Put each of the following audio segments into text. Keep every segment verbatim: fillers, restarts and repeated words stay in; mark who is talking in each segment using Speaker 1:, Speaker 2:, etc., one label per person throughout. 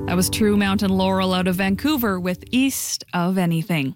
Speaker 1: That was True Mountain Laurel out of Vancouver with East of Anything.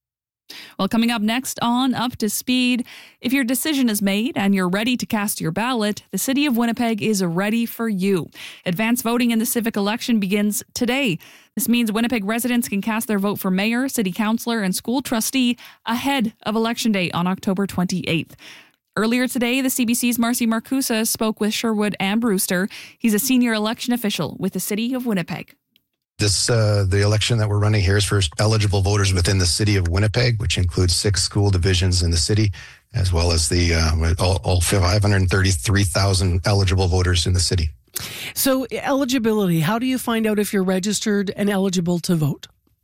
Speaker 1: Well, coming up next on Up to Speed, if your decision is made and you're ready to cast your ballot, the City of Winnipeg is ready for you. Advance voting in the civic election begins today. This means Winnipeg residents can cast their vote for mayor, city councillor, and school trustee ahead of Election Day on October twenty-eighth. Earlier today, the C B C's Marcy Marcusa spoke with Sherwood Ambruster. He's a senior election official with the City of Winnipeg.
Speaker 2: This, uh, the election that we're running here is for eligible voters within the City of Winnipeg, which includes six school divisions in the city, as well as the uh, all, all five hundred thirty-three thousand eligible voters in the city.
Speaker 3: So eligibility, how do you find out if you're registered and eligible to vote?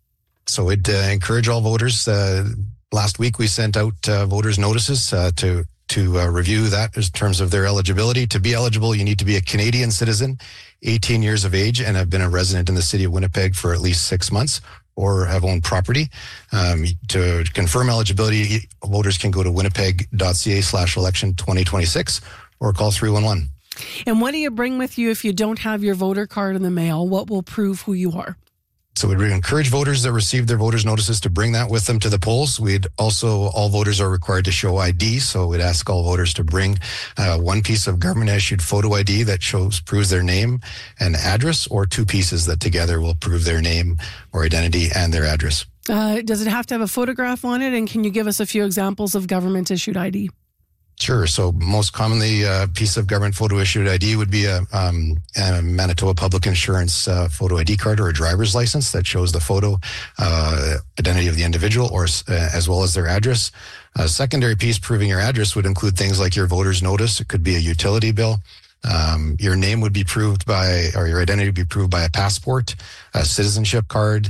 Speaker 2: So we'd uh, encourage all voters. Uh, last week we sent out uh, voters notices uh, to to uh, review that in terms of their eligibility. To be eligible, you need to be a Canadian citizen, eighteen years of age, and have been a resident in the City of Winnipeg for at least six months or have owned property. Um, to confirm eligibility, voters can go to winnipeg.ca slash election 2026 or call three one one.
Speaker 3: And what do you bring with you if you don't have your voter card in the mail? What will prove who you are?
Speaker 2: So we'd encourage voters that receive their voters' notices to bring that with them to the polls. We'd also, all voters are required to show I D. So we'd ask all voters to bring uh, one piece of government-issued photo I D that shows, proves their name and address, or two pieces that together will prove their name or identity and their address.
Speaker 3: Uh, does it have to have a photograph on it? And can you give us a few examples of government-issued I D?
Speaker 2: Sure. So most commonly, a piece of government photo issued I D would be a, um, a Manitoba Public Insurance uh, photo I D card or a driver's license that shows the photo, uh, identity of the individual, or uh, as well as their address. A secondary piece proving your address would include things like your voter's notice. It could be a utility bill. Um, your name would be proved by, or your identity would be proved by a passport, a citizenship card.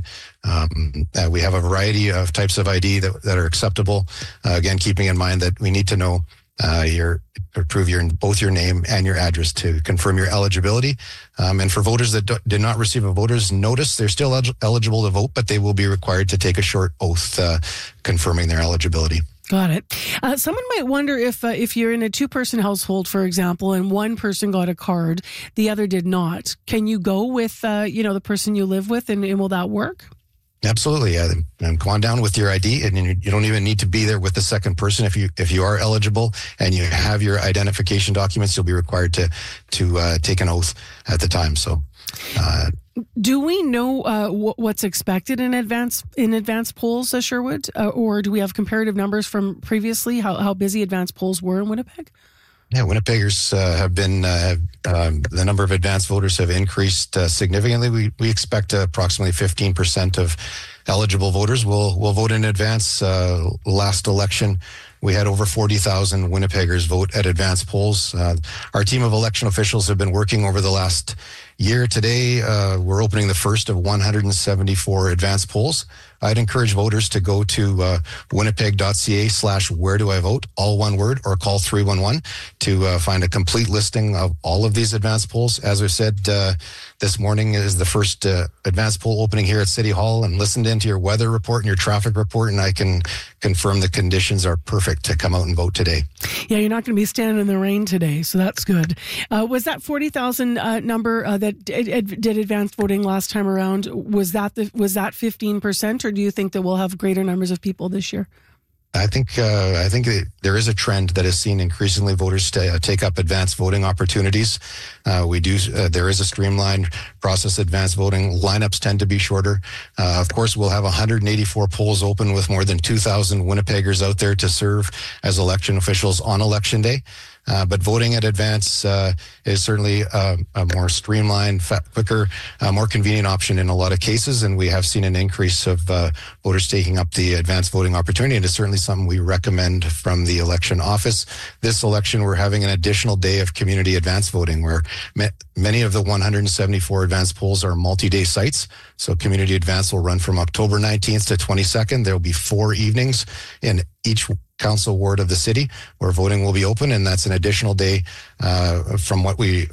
Speaker 2: Um, uh, we have a variety of types of I D that, that are acceptable. Uh, again, keeping in mind that we need to know Uh, your prove your both your name and your address to confirm your eligibility. Um, and for voters that do, did not receive a voter's notice, they're still elig- eligible to vote, but they will be required to take a short oath uh, confirming their eligibility.
Speaker 3: Got it. Uh, someone might wonder if uh, if you're in a two-person household, for example, and one person got a card, the other did not. Can you go with uh, you know the person you live with, and, and will that work?
Speaker 2: Absolutely, yeah. And go on down with your I D, and you don't even need to be there with the second person. If you if you are eligible and you have your identification documents, you'll be required to to uh, take an oath at the time. So, uh,
Speaker 3: do we know uh, w- what's expected in advance in advance polls, uh, Sherwood, uh, or do we have comparative numbers from previously how how busy advance polls were in Winnipeg?
Speaker 2: Yeah, Winnipeggers uh, have been, uh, um, the number of advanced voters have increased uh, significantly. We we expect uh, approximately fifteen percent of eligible voters will will vote in advance. Uh, last election, we had over forty thousand Winnipeggers vote at advanced polls. Uh, our team of election officials have been working over the last year. Today, uh, we're opening the first of one hundred seventy-four advanced polls. I'd encourage voters to go to uh, winnipeg.ca slash where do I vote, all one word, or call three one one to uh, find a complete listing of all of these advanced polls. As I said, uh, this morning is the first uh, advanced poll opening here at City Hall, and listened into your weather report and your traffic report, and I can confirm the conditions are perfect to come out and vote today.
Speaker 3: Yeah, you're not going to be standing in the rain today, so that's good. Uh, was that forty thousand uh, number uh, that did, did advanced voting last time around, was that the, was that fifteen percent, or do you think that we'll have greater numbers of people this year?
Speaker 2: I think uh, I think there is a trend that has seen increasingly voters to, uh, take up advanced voting opportunities. Uh, we do. Uh, there is a streamlined process. Advanced voting lineups tend to be shorter. Uh, of course, we'll have one hundred eighty-four polls open with more than two thousand Winnipeggers out there to serve as election officials on election day. Uh, but voting at advance uh, is certainly uh, a more streamlined, fa- quicker, uh, more convenient option in a lot of cases. And we have seen an increase of uh, voters taking up the advanced voting opportunity. And it's certainly something we recommend from the election office. This election, we're having an additional day of community advanced voting where ma- many of the one hundred seventy-four advanced polls are multi-day sites. So community advance will run from October nineteenth to twenty-second. There will be four evenings in each council ward of the city where voting will be open, and that's an additional day uh, from what we what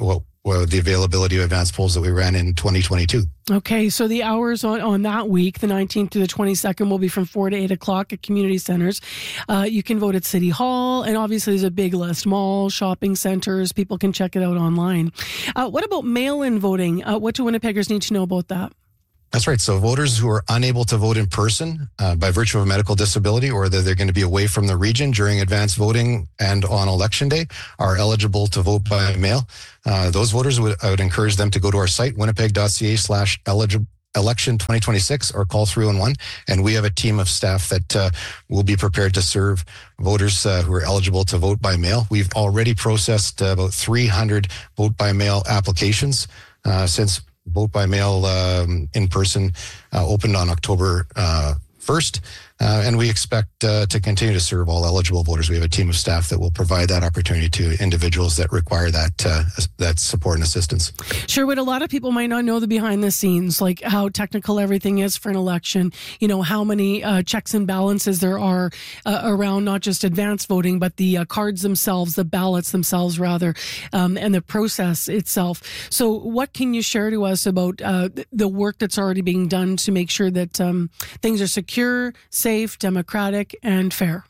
Speaker 2: well, the availability of advanced polls that we ran in twenty twenty-two.
Speaker 3: Okay, so the hours on, on that week, the nineteenth to the twenty-second, will be from four to eight o'clock at community centers. Uh, you can vote at City Hall, and obviously there's a big list, malls, shopping centers. People can check it out online. Uh, what about mail-in voting? Uh, what do Winnipeggers need to know about that?
Speaker 2: That's right. So voters who are unable to vote in person uh, by virtue of a medical disability, or that they're going to be away from the region during advanced voting and on election day, are eligible to vote by mail. Uh, those voters, would, I would encourage them to go to our site, winnipeg.ca slash eligible. election twenty twenty-six, or call three one one. And we have a team of staff that uh, will be prepared to serve voters uh, who are eligible to vote by mail. We've already processed uh, about three hundred vote by mail applications uh, since vote by mail um, in person uh, opened on October uh, first. Uh, and we expect uh, to continue to serve all eligible voters. We have a team of staff that will provide that opportunity to individuals that require that uh, that support and assistance.
Speaker 3: Sherwood, a lot of people might not know the behind the scenes, like how technical everything is for an election. You know, how many uh, checks and balances there are uh, around not just advanced voting, but the uh, cards themselves, the ballots themselves, rather, um, and the process itself. So what can you share to us about uh, the work that's already being done to make sure that um, things are secure, safe, democratic, and fair?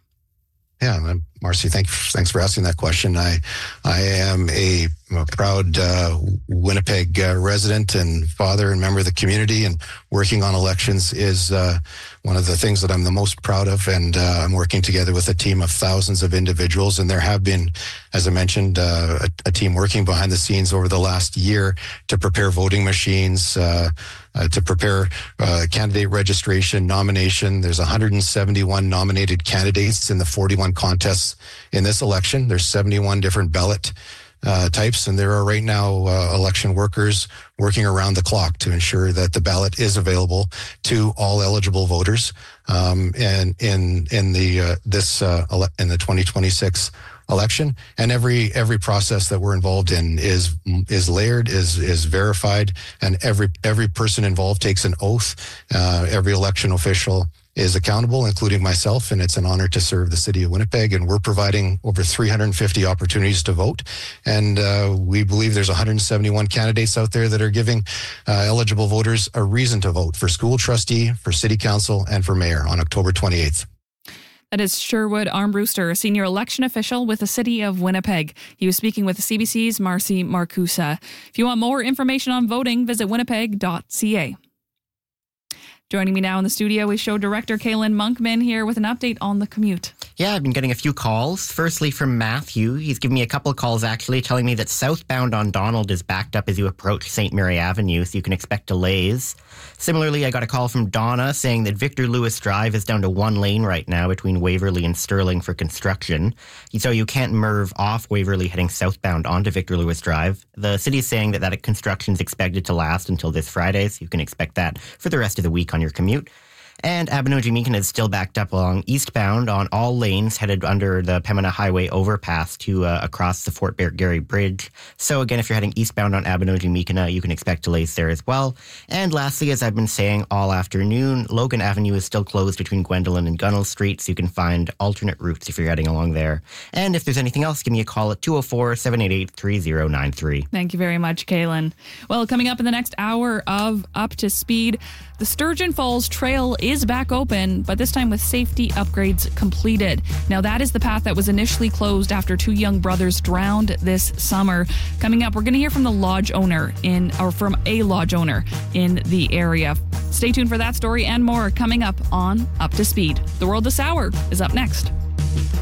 Speaker 2: Yeah, Marcy, thank, thanks for asking that question. I I am a, a proud uh, Winnipeg uh, resident and father and member of the community, and working on elections is uh, one of the things that I'm the most proud of. And uh, I'm working together with a team of thousands of individuals, and there have been, as I mentioned, uh, a, a team working behind the scenes over the last year to prepare voting machines, uh, uh, to prepare uh, candidate registration, nomination. There's one hundred seventy-one nominated candidates in the forty-one contests in this election. There's seventy-one different ballot uh, types, and there are right now uh, election workers working around the clock to ensure that the ballot is available to all eligible voters. Um, and in in the uh, this uh, ele- in the twenty twenty-six election, and every every process that we're involved in is is layered, is is verified, and every every person involved takes an oath. Uh, every election official is accountable, including myself, and it's an honor to serve the city of Winnipeg. And we're providing over three hundred fifty opportunities to vote, and uh, we believe there's one hundred seventy-one candidates out there that are giving uh, eligible voters a reason to vote for school trustee, for city council, and for mayor on October twenty-eighth.
Speaker 1: That is Sherwood Armbruster, a senior election official with the city of Winnipeg. He was speaking with C B C's Marcy Marcusa. If you want more information on voting, visit winnipeg dot c a. Joining me now in the studio is show director Kaylin Monkman here with an update on the commute.
Speaker 4: Yeah, I've been getting a few calls. Firstly, from Matthew. He's given me a couple of calls, actually, telling me that southbound on Donald is backed up as you approach Saint Mary Avenue, so you can expect delays. Similarly, I got a call from Donna saying that Victor Lewis Drive is down to one lane right now between Waverley and Sterling for construction. So you can't merve off Waverley heading southbound onto Victor Lewis Drive. The city is saying that that construction is expected to last until this Friday, so you can expect that for the rest of the week on your commute. And Abinogi-Meakin is still backed up along eastbound on all lanes headed under the Pembina Highway overpass to uh, across the Fort Gary Bridge. So again, if you're heading eastbound on Abinogi-Meakin, uh, you can expect delays there as well. And lastly, as I've been saying all afternoon, Logan Avenue is still closed between Gwendolyn and Gunnell Street, so you can find alternate routes if you're heading along there. And if there's anything else, give me a call at two oh four, seven eight eight, three oh nine three.
Speaker 1: Thank you very much, Kaylin. Well, coming up in the next hour of Up to Speed, the Sturgeon Falls Trail is back open, but this time with safety upgrades completed. Now, that is the path that was initially closed after two young brothers drowned this summer. Coming up, we're going to hear from the lodge owner in, or from a lodge owner in the area. Stay tuned for that story and more coming up on Up to Speed. The World This Hour is up next.